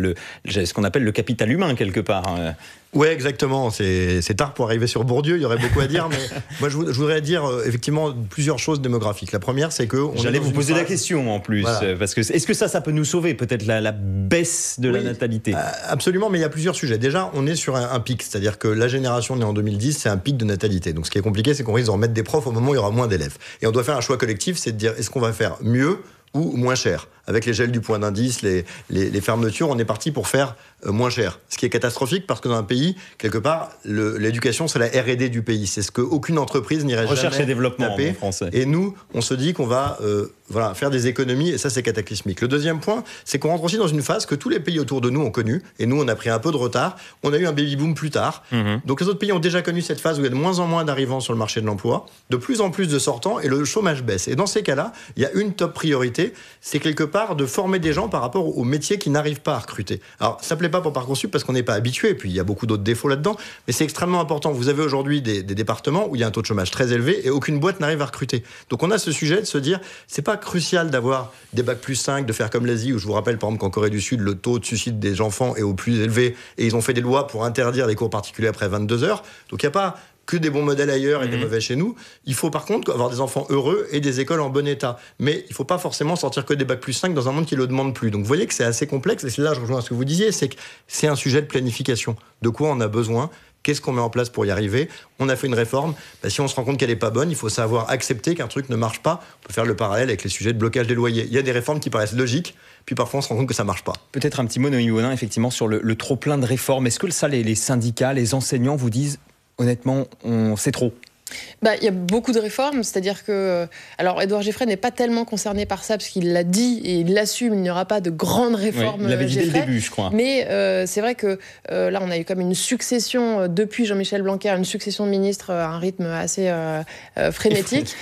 ce qu'on appelle le capital humain, quelque part. Oui, exactement. C'est tard pour arriver sur Bourdieu, il y aurait beaucoup à dire, mais moi je voudrais dire effectivement plusieurs choses démographiques. La première, c'est que... J'allais vous poser la question en plus, parce que est-ce que ça peut nous sauver, peut-être la baisse de la natalité? Absolument, mais il y a plusieurs sujets. Déjà, on est sur un pic, c'est-à-dire que la génération née en 2010, c'est un pic de natalité. Donc ce qui est compliqué, c'est qu'on risque de remettre des profs au moment où il y aura moins d'élèves. Et on doit faire un choix collectif, c'est de dire est-ce qu'on va faire mieux ou moins cher. Avec les gels du point d'indice, les fermetures, on est parti pour faire moins cher. Ce qui est catastrophique parce que dans un pays, quelque part, l'éducation, c'est la R&D du pays. C'est ce qu'aucune entreprise n'irait jamais Recherche et développement taper. en français. Et nous, on se dit qu'on va faire des économies, et ça, c'est cataclysmique. Le deuxième point, c'est qu'on rentre aussi dans une phase que tous les pays autour de nous ont connue, et nous, on a pris un peu de retard. On a eu un baby-boom plus tard. Donc les autres pays ont déjà connu cette phase où il y a de moins en moins d'arrivants sur le marché de l'emploi, de plus en plus de sortants, et le chômage baisse. Et dans ces cas-là, il y a une top priorité, c'est quelque part de former des gens par rapport aux métiers qui n'arrivent pas à recruter. Alors, ça ne plaît pas pour Parcoursup parce qu'on n'est pas habitué, et puis il y a beaucoup d'autres défauts là-dedans, mais c'est extrêmement important. Vous avez aujourd'hui des départements où il y a un taux de chômage très élevé et aucune boîte n'arrive à recruter. Donc on a ce sujet de se dire, c'est pas crucial d'avoir des bacs plus 5, de faire comme l'Asie, où je vous rappelle par exemple qu'en Corée du Sud, le taux de suicide des enfants est au plus élevé, et ils ont fait des lois pour interdire les cours particuliers après 22 heures. Donc il n'y a pas que des bons modèles ailleurs et des mauvais chez nous. Il faut par contre avoir des enfants heureux et des écoles en bon état. Mais il ne faut pas forcément sortir que des bacs plus 5 dans un monde qui ne le demande plus. Donc vous voyez que c'est assez complexe, et c'est là je rejoins ce que vous disiez, c'est que c'est un sujet de planification. De quoi on a besoin ? Qu'est-ce qu'on met en place pour y arriver ? On a fait une réforme. Si on se rend compte qu'elle n'est pas bonne, il faut savoir accepter qu'un truc ne marche pas. On peut faire le parallèle avec les sujets de blocage des loyers. Il y a des réformes qui paraissent logiques, puis parfois on se rend compte que ça ne marche pas. Peut-être un petit mot, Noémie Bonin, effectivement, sur le trop-plein de réformes. Est-ce que ça, les syndicats, les enseignants vous disent honnêtement, c'est trop? Il y a beaucoup de réformes, c'est-à-dire que... Alors, Édouard Geffray n'est pas tellement concerné par ça, parce qu'il l'a dit et il l'assume, il n'y aura pas de grandes réformes. Il l'avait dit dès le début, je crois. Mais c'est vrai que là, on a eu comme une succession, depuis Jean-Michel Blanquer, une succession de ministres à un rythme assez frénétique.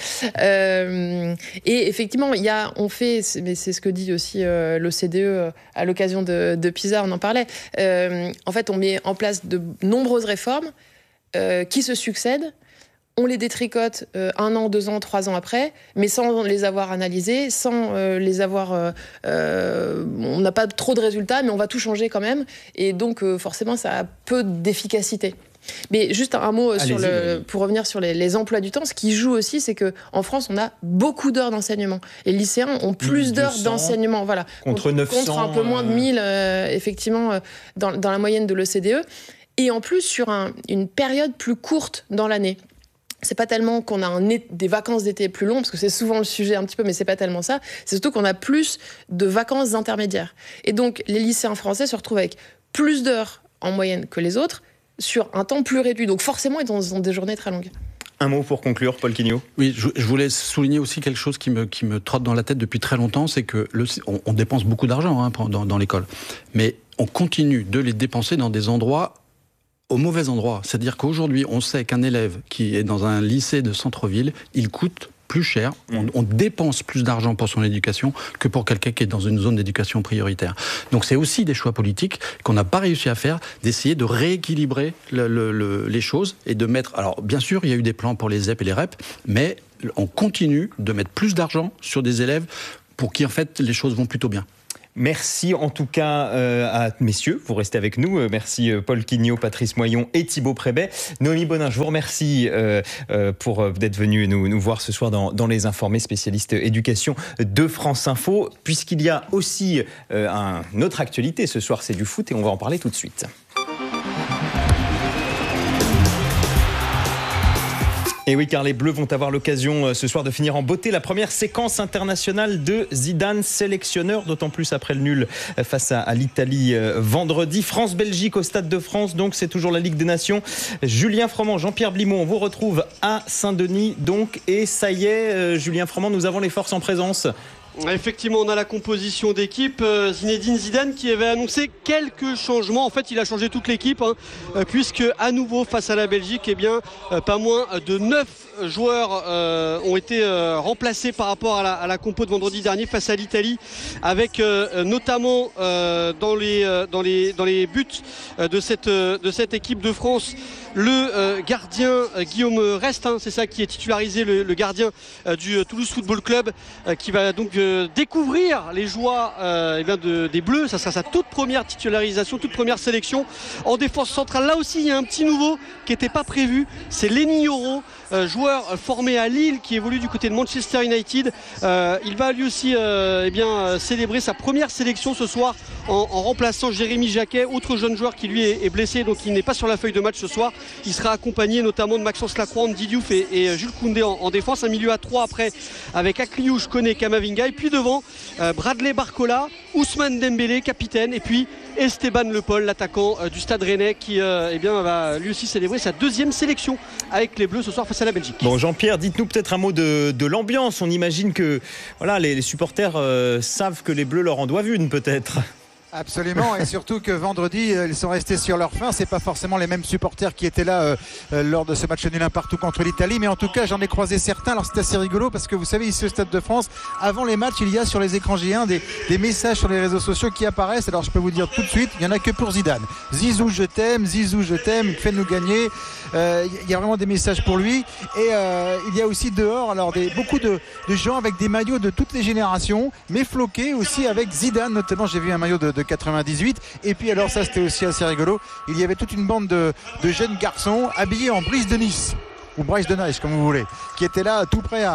Et effectivement, on fait, mais c'est ce que dit aussi l'OCDE à l'occasion de PISA, on en parlait. En fait, on met en place de nombreuses réformes qui se succèdent. On les détricote 1 an, 2 ans, 3 ans après, mais sans les avoir analysés, sans les avoir... on n'a pas trop de résultats, mais on va tout changer quand même. Et donc, forcément, ça a peu d'efficacité. Mais juste un mot pour revenir sur les emplois du temps. Ce qui joue aussi, c'est qu'en France, on a beaucoup d'heures d'enseignement. Les lycéens ont plus d'heures d'enseignement. Voilà. Contre 900. Contre un peu moins de 1000, effectivement, dans la moyenne de l'OCDE. Et en plus, sur une période plus courte dans l'année. C'est pas tellement qu'on a des vacances d'été plus longues, parce que c'est souvent le sujet un petit peu, mais c'est pas tellement ça. C'est surtout qu'on a plus de vacances intermédiaires. Et donc, les lycéens français se retrouvent avec plus d'heures en moyenne que les autres, sur un temps plus réduit. Donc forcément, ils ont des journées très longues. Un mot pour conclure, Paul Quignot. Oui, je voulais souligner aussi quelque chose qui me trotte dans la tête depuis très longtemps, c'est que on dépense beaucoup d'argent dans l'école, mais on continue de les dépenser dans des endroits au mauvais endroit. C'est-à-dire qu'aujourd'hui, on sait qu'un élève qui est dans un lycée de centre-ville, il coûte plus cher, on dépense plus d'argent pour son éducation que pour quelqu'un qui est dans une zone d'éducation prioritaire. Donc c'est aussi des choix politiques qu'on n'a pas réussi à faire, d'essayer de rééquilibrer les choses et de mettre... Alors bien sûr, il y a eu des plans pour les ZEP et les REP, mais on continue de mettre plus d'argent sur des élèves pour qui en fait les choses vont plutôt bien. Merci en tout cas à messieurs, vous restez avec nous. Merci Paul Quignot, Patrice Moyon et Thibaut Prébet. Noémie Bonin, je vous remercie pour d'être venu nous voir ce soir dans Les Informés, spécialistes éducation de France Info. Puisqu'il y a aussi une autre actualité ce soir, c'est du foot et on va en parler tout de suite. Et oui, car les Bleus vont avoir l'occasion ce soir de finir en beauté la première séquence internationale de Zidane, sélectionneur, d'autant plus après le nul face à l'Italie vendredi. France-Belgique au Stade de France, donc c'est toujours la Ligue des Nations. Julien Froment, Jean-Pierre Blimont, on vous retrouve à Saint-Denis, donc, et ça y est, Julien Froment, nous avons les forces en présence. Effectivement, on a la composition d'équipe. Zinedine Zidane qui avait annoncé quelques changements. En fait, il a changé toute l'équipe, puisque à nouveau face à la Belgique, eh bien, pas moins de 9 joueurs ont été remplacés par rapport à la compo de vendredi dernier face à l'Italie, avec notamment dans les buts de cette équipe de France, le gardien Guillaume Rest, c'est ça qui est titularisé, le gardien du Toulouse Football Club, qui va donc découvrir les joies des Bleus. Ça sera sa toute première titularisation, toute première sélection. En défense centrale, là aussi il y a un petit nouveau qui n'était pas prévu, c'est Lenny Yoro, joueur formé à Lille qui évolue du côté de Manchester United. Il va lui aussi célébrer sa première sélection ce soir en remplaçant Jérémy Jacquet, autre jeune joueur qui lui est blessé, donc il n'est pas sur la feuille de match ce soir. Il sera accompagné notamment de Maxence Lacroix, Ndidi Diouf et Jules Koundé en défense. Un milieu à 3 après avec Akliouche, Koné, Kamavinga, et puis devant Bradley Barcola, Ousmane Dembélé, capitaine, et puis Esteban Le Paul, l'attaquant du Stade Rennais, qui va lui aussi célébrer sa deuxième sélection avec les Bleus ce soir face à la Belgique. Bon, Jean-Pierre, dites-nous peut-être un mot de l'ambiance. On imagine que les supporters savent que les Bleus leur en doivent une, peut-être. Absolument, et surtout que vendredi ils sont restés sur leur faim. C'est pas forcément les mêmes supporters qui étaient là lors de ce match nul un partout contre l'Italie, mais en tout cas j'en ai croisé certains. Alors c'est assez rigolo parce que vous savez, ici au Stade de France, avant les matchs, il y a sur les écrans J1 des messages sur les réseaux sociaux qui apparaissent. Alors je peux vous dire tout de suite, il y en a que pour Zidane. Zizou je t'aime, fais-nous gagner. Il y a vraiment des messages pour lui, et il y a aussi dehors beaucoup de gens avec des maillots de toutes les générations, mais floqués aussi avec Zidane, notamment j'ai vu un maillot de 98. Et puis alors ça, c'était aussi assez rigolo, il y avait toute une bande de jeunes garçons habillés en brise de Nice ou Bryce de Nice comme vous voulez, qui étaient là tout près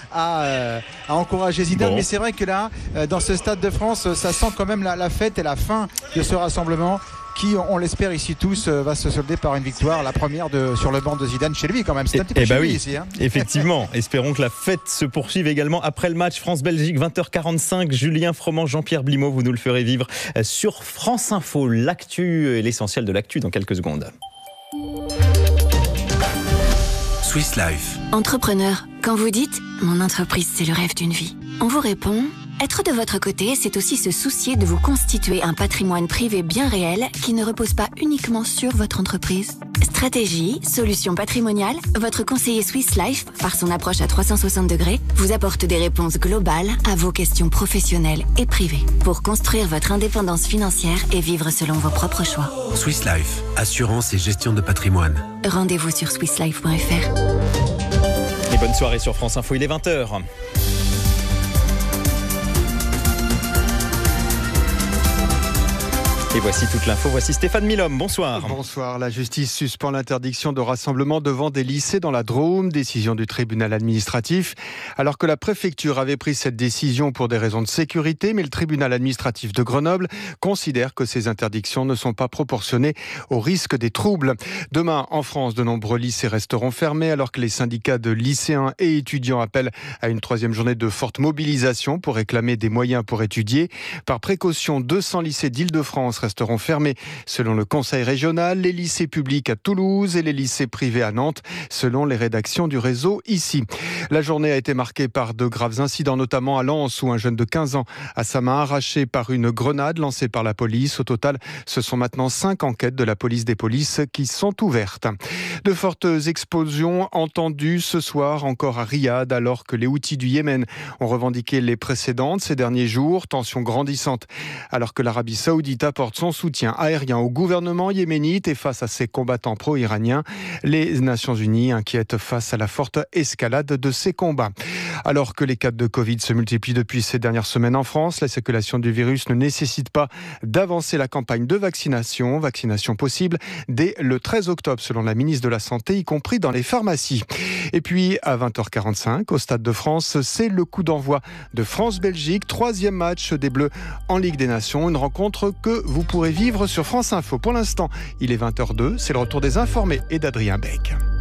à encourager Zidane. Mais c'est vrai que là dans ce Stade de France, ça sent quand même la fête et la fin de ce rassemblement qui, on l'espère ici tous, va se solder par une victoire, la première sur le banc de Zidane chez lui quand même. C'est un petit peu chez lui ici. Effectivement, espérons que la fête se poursuive également après le match France-Belgique, 20h45. Julien Froment, Jean-Pierre Blimont, vous nous le ferez vivre sur France Info. L'actu et l'essentiel de l'actu dans quelques secondes. Swiss Life. Entrepreneur, quand vous dites « Mon entreprise, c'est le rêve d'une vie », on vous répond « Être de votre côté, c'est aussi se soucier de vous constituer un patrimoine privé bien réel qui ne repose pas uniquement sur votre entreprise. » Stratégie, solutions patrimoniales, votre conseiller Swiss Life, par son approche à 360 degrés, vous apporte des réponses globales à vos questions professionnelles et privées pour construire votre indépendance financière et vivre selon vos propres choix. Swiss Life, assurance et gestion de patrimoine. Rendez-vous sur swisslife.fr. Et bonne soirée sur France Info, il est 20h. Et voici toute l'info, voici Stéphane Milhomme, bonsoir. Bonsoir, la justice suspend l'interdiction de rassemblement devant des lycées dans la Drôme, décision du tribunal administratif. Alors que la préfecture avait pris cette décision pour des raisons de sécurité, mais le tribunal administratif de Grenoble considère que ces interdictions ne sont pas proportionnées au risque des troubles. Demain, en France, de nombreux lycées resteront fermés alors que les syndicats de lycéens et étudiants appellent à une troisième journée de forte mobilisation pour réclamer des moyens pour étudier. Par précaution, 200 lycées d'Île-de-France resteront fermés selon le conseil régional, les lycées publics à Toulouse et les lycées privés à Nantes, selon les rédactions du réseau ici. La journée a été marquée par de graves incidents, notamment à Lens où un jeune de 15 ans a sa main arrachée par une grenade lancée par la police. Au total, ce sont maintenant 5 enquêtes de la police des polices qui sont ouvertes. De fortes explosions entendues ce soir encore à Riyad alors que les Houthis du Yémen ont revendiqué les précédentes ces derniers jours. Tension grandissante alors que l'Arabie Saoudite apporte son soutien aérien au gouvernement yéménite et face à ses combattants pro-iraniens. Les Nations Unies inquiètent face à la forte escalade de ces combats. Alors que les cas de Covid se multiplient depuis ces dernières semaines en France, la circulation du virus ne nécessite pas d'avancer la campagne de vaccination. Vaccination possible dès le 13 octobre selon la ministre de la Santé, y compris dans les pharmacies. Et puis à 20h45, au Stade de France, c'est le coup d'envoi de France-Belgique, 3e match des Bleus en Ligue des Nations. Une rencontre que vous pourrez vivre sur France Info. Pour l'instant, il est 20h02, c'est le retour des informés et d'Adrien Beck.